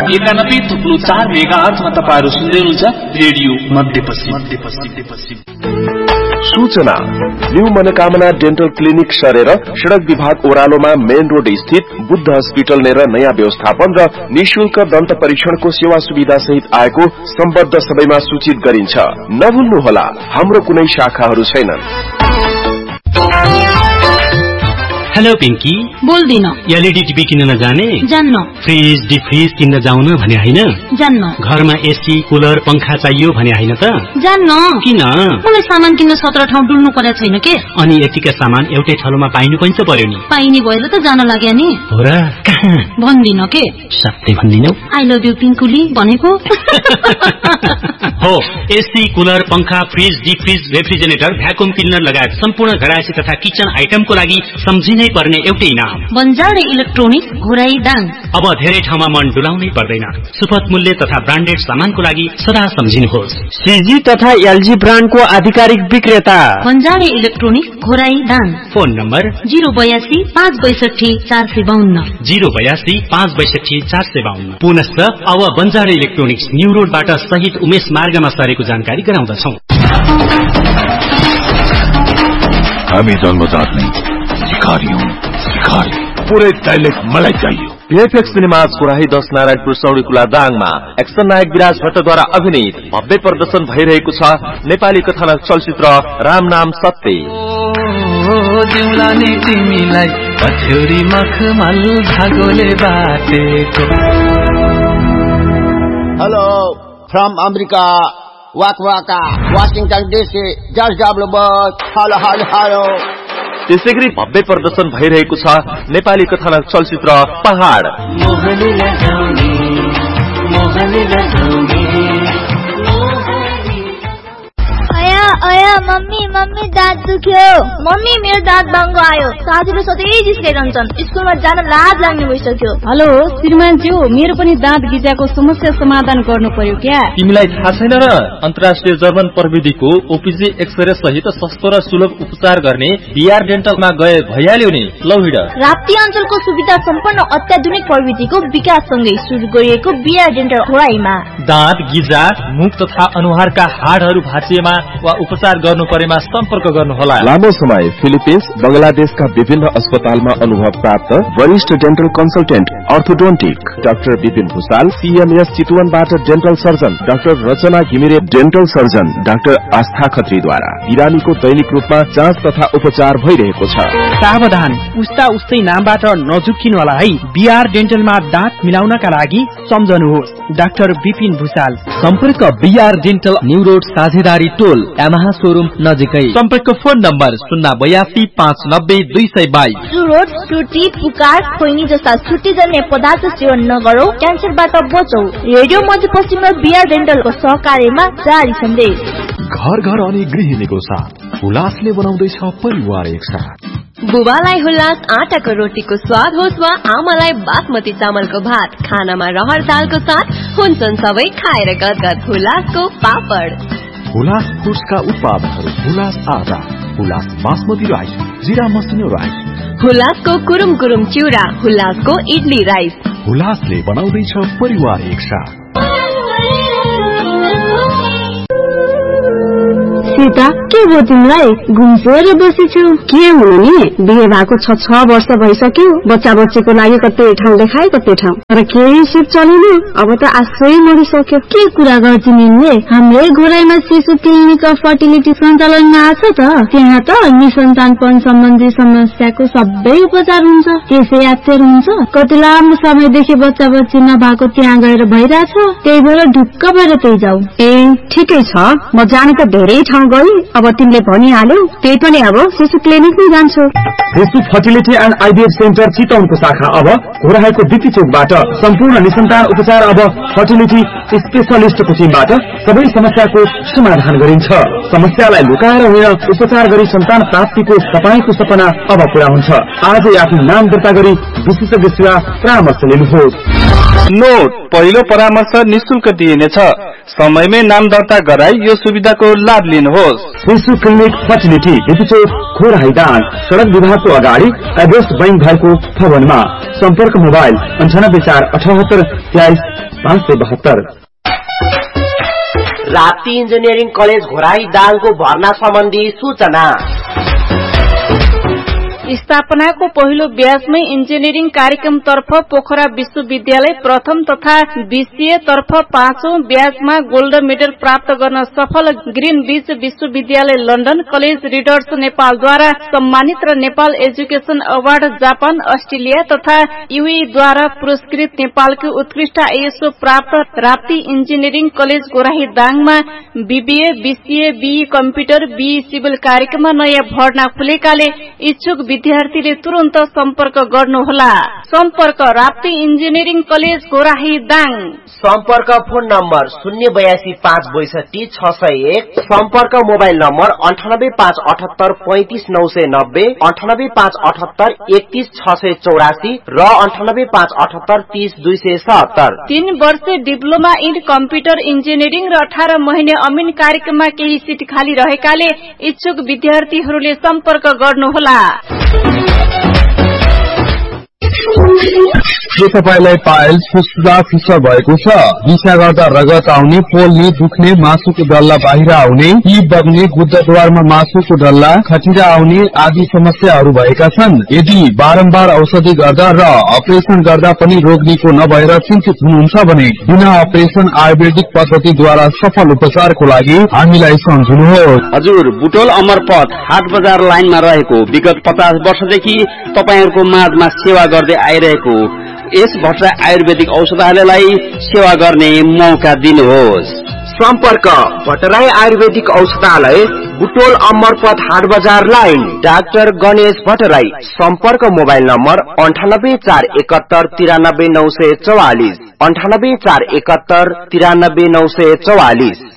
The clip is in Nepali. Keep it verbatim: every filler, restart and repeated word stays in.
एकानब्बे थुप्रो चार मेगा अर्थमा तपाईँहरू सुन्दै हुनुहुन्छ रेडियो मध्यपश्चिम मध्यपश्चिम। सूचना न्यू मनोकामना डेन्टल क्लिनिक सरेर सड़क विभाग ओह्रालोमा मेन रोड स्थित बुद्ध हस्पिटल नेर नयाँ व्यवस्थापन र निशुल्क दन्त परीक्षणको सेवा सुविधा सहित आएको सम्बद्ध सबैमा सूचित गरिन्छ। नभुल्नुहोला, हाम्रो कुनै शाखाहरू छैनन्। हेलो पिंकी, बोल्दिन। एलईडी टिभी किन्न जाने? जान्न। फ्रिज डिफ्रिज किन्न जाउन भने हैन? जान्न। घरमा एसी कुलर पंखा चाहियो भने हैन त? जान्न। किन? मलाई सामान किन्न सत्र ठाउँ डुल्नु पर्या छैन के? अनि यतिका सामान एउटै ठाउँमा पाइनु पनि त पर्यो नि। पाइने भएन त जान लाग्या नि। हो र? कहाँ? भन्दिन के। सत्य भन्दिनौ? आई लभ यु पिंकुली भनेको। हो, एसी कुलर पंखा फ्रिज डिफ्रिज रेफ्रिजरेटर भ्याकुम क्लिनर लगायत सम्पूर्ण घरायसी तथा किचन आइटमको लागि सम्झिनै पर्ने एउटै नाम बन्जारे इलेक्ट्रोनिक्स घोराई दाङ। अब धेरै ठाउँमा मन डुलाउनै पर्दैन। सुपथ मूल्य तथा ब्रान्डेड सामानको लागि सदा सम्झिनुहोस्। सीजी तथा एलजी ब्रान्डको आधिकारिक विक्रेता बन्जारे electronics Ghorahi Dang. Phone number zero बयासी पाँच बैसठी चार सय बाहन्न जीरो बयासी पाँच बैसठी चार सय बाहन्न। पुनश्च अब बन्जारे इलेक्ट्रोनिक्स न्यू रोडबाट सहित उमेश मार्गमा सरेको जानकारी गराउँदछौ। हामी जन्मजात नै शिकारी हूँ, शिकारी। पूरे डायलेक्ट मलाई चाहिए। भिएफएक्स सिनेमाज कुराही दस नारायणपुर सौडी खुला दाङमा एक्सन नायक विराज भट्टद्वारा अभिनीत भव्य प्रदर्शन भइरहेको छ नेपाली कथानक चलचित्र राम नाम सत्य। हेलो फ्रम अमेरिका वाक वाका Washington DC George W Bush. Hello hello hello. त्यसै गरी भव्य प्रदर्शन भइरहेको छ नेपाली कथानक चलचित्र पहाड। अया अया मम्मी मम्मी दाँत दुख्यो। मम्मी मेरो दाँत बाङ्गो आयो। साथीले सधैँ जिस्काइरहन्छन्। स्कुलमा जान लाज लाग्ने भइसक्यो। हेलो श्रीमानज्यू, मेरो पनि दाँत गिजाको समस्या समाधान गर्नु पर्यो क्या? तिमीलाई थाहा छैन र? अन्तर्राष्ट्रिय जर्मन प्रविधिको ओपीजी एक्सरे सहित सस्तो र सुलभ उपचार गर्ने बीआर डेन्टलमा गए भइहाल्यो नि। लौ हिड। राप्ती अञ्चलको सुविधा सम्पन्न अत्याधुनिक प्रविधिको विकाससँगै सुरु गरिएको बीआर डेन्टल घोराईमा दाँत गिजा मुख तथा अनुहारका हाडहरू भाँचिएमा वा उपचार गर्नु परेमा सम्पर्क गर्नुहोला। लामो समय फिलिपिन्स बंगलादेशका विभिन्न अस्पतालमा अनुभव प्राप्त वरिष्ठ dental consultant orthodontic doctor Vipin Bhusal, CMS चितवनबाट dental surgeon doctor रचना घिमिरे, डेन्टल सर्जन डाक्टर आस्था खत्रीद्वारा बिरामीको दैनिक रूपमा जाँच तथा उपचार भइरहेको छ। सावधान, उस्ता उस्तै नामबाट नझुक्किनु होला है। बीआर डेन्टलमा दाँत मिलाउनका लागि सम्झनुहोस् डाक्टर विपिन भूषाल। सम्पर्क बीआर डेन्टल न्यू रोड साझेदारी टोल यामाहा शोरूम नजिकै। सम्पर्क फोन नम्बर शून्य बयासी पाँच नब्बे दुई सय बाइस। चुरोट, टुटी, पुकार, खोइनी जस्ता छुट्टीजन्य पदार्थ सेवन नगरौ, क्यान्सरबाट बचौ। रेडियो मध्यपश्चिम र बीआर डेन्टलको सहकार्यमा जारी सन्देश। घर घर अनि गृहिणीको साथ हुलासले बनाउँदैछ परिवार एकसाथ। बुबालाई हुल्लास आटाको रोटीको स्वाद होस् वा आमालाई बासमती चामलको भात, खानामा रहर दालको साथ हुन्छन् सबै खाएर गदगद हुलासको पापड। हुलास फुड्सका उत्पादनहरू हुलास आटा, हुलास बासमती राइस, जिरा मसिनो राइस, हुलासको कुरुम कुरुम चिउरा, हुलासको इडली राइस। हुलासले बनाउँदैछ परिवार एकसाथ। सीता, के भयो तिमीलाई? घुम्सेर बसेछौ? के हुनु नि? बिहे भएको छ छ वर्ष भइसक्यो। बच्चा बच्चीको लागि कतै ठाउँ देखाए कतै ठाउँ, तर केही सिप चलेन। अब त आशै मरिसक्यो। के कुरा गर्छु निले? हाम्रै घोराईमा शिशु क्लिनिक अफ फर्टिलिटी सञ्चालनमा आछ त। त्यहाँ त निसन्तानपन सम्बन्धी समस्याको सबै उपचार हुन्छ। त्यसै यात्रा हुन्छ। कति लामो समयदेखि बच्चा बच्ची नभएको त्यहाँ गएर भइरहेछ। त्यही भएर ढुक्क भएर त्यही जाऊ। ए ठिकै छ, म जान त धेरै ठाउँ गई। अब तिमीले भनिहाल्यौ, त्यही पनि अब शिशु क्लिनिकमै जान्छु। शिशु फर्टिलिटी एन्ड आइभीएफ सेन्टर चितवनको शाखा अब घोराईको बिपी चोकबाट सम्पूर्ण निसन्तान उपचार अब फर्टिलिटी स्पेशलिस्टको टिमबाट सबै समस्याको समाधान गरिन्छ। समस्यालाई लुकाएर होइन, उपचार गरी सन्तान प्राप्तिको तपाईको सपना अब पूरा हुन्छ। आजै आफ्नो नाम दर्ता गरी विशेषज्ञ सेवा परामर्श लिनुहोस्। नोट, पहिलो परामर्श निशुल्क दिइनेछ। समयमै नाम दर्ता गराई यो सुविधाको लाभ लिनुहोस्। शिशु क्लिनिक फर्टिलिटी बिपीचोक खोराहाइदान सड़क विभागको अगाडि एड्रेस बैंक भएको भवनमा। सम्पर्क मोबाइल अन्ठानब्बे चार अठहत्तर तेइस पाँच सय बहत्तर। राप्ती इन्जिनियरिङ कलेज घोराई दाङको भर्ना सम्बन्धी सूचना। स्थापनाको पहिलो ब्याजमै इन्जिनियरिङ कार्यक्रम तर्फ पोखरा विश्वविद्यालय प्रथम तथा बीसीए तर्फ पाँचौं ब्याजमा गोल्ड मेडल प्राप्त गर्न सफल ग्रीन बीच विश्वविद्यालय लन्डन कलेज रिडर्स नेपालद्वारा सम्मानित र Nepal education award Japan Australia तथा यूएईद्वारा पुरस्कृत नेपालको उत्कृष्ट आईएसओ प्राप्त Rapti engineering college गोराही दाङमा BBA BCA be computer be civil कार्यक्रममा नयाँ भर्ना खुलेकाले इच्छुक विद्यार्थीले तुरन्त सम्पर्क गर्नुहोला। सम्पर्क राप्ती इन्जिनियरिङ कलेज गोराही दाङ। सम्पर्क फोन नम्बर शून्य बयासी पाँच बैसठी छ सय एक। सम्पर्क मोबाइल नम्बर अन्ठानब्बे पाँच अठहत्तर पैंतिस नौ सय नब्बे, अन्ठानब्बे पाँच अठहत्तर एकतीस छ सय चौरासी र अन्ठानब्बे पाँच अठहत्तर तीस दुई सय सत्तर। तीन वर्ष डिप्लोमा इन कम्प्युटर इन्जिनियरिङ र अठार महिने अमिन कार्यक्रममा केही सिट खाली रहेकाले इच्छुक विद्यार्थीहरूले सम्पर्क गर्नुहोला। के तपाईलाई पाइल्स फुस्फुसा फिसर भएको छ? दिशा गर्दा रगत आउने, पोल्ने, दुख्ने, मासुको डल्ला बाहिर आउने, पी बग्ने, गुद्दाद्वारमा मासुको डल्ला, खटिरा आउने आदि समस्याहरू भएका छन्? यदि बारम्बार औषधि गर्दा र अपरेसन गर्दा पनि रोग निको नभएर चिन्तित हुनुहुन्छ भने बिना अपरेसन आयुर्वेदिक पद्धतिद्वारा सफल उपचारको लागि हामीलाई सम्झिनुहोस्। हजुर, बुटोल अमरपथ हाट बजार लाइनमा रहेको विगत पचास वर्षदेखि तपाईहरूको माझमा सेवा गर्दै आइरहेको यस भट्टराई आयुर्वेदिक औषधालयलाई सेवा गर्ने मौका दिनुहोस्। सम्पर्क भट्टराई आयुर्वेदिक औषधालय, बुटोल अमरपथ हाट बजार लाइन, डाक्टर गणेश भट्टराई। सम्पर्क मोबाइल नम्बर अन्ठानब्बे चार एकहत्तर तिरानब्बे नौ सय चौवालिस, अन्ठानब्बे चार एकहत्तर तिरानब्बे नौ सय चौवालिस।